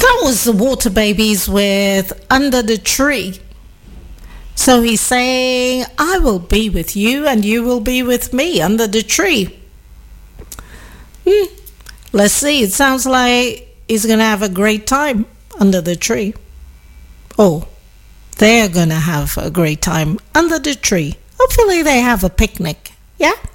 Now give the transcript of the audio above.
That was the Water Babies with Under the Tree. So he's saying, I will be with you and you will be with me under the tree. Let's see. It sounds like he's going to have a great time under the tree. Oh, they're going to have a great time under the tree. Hopefully they have a picnic. Yeah?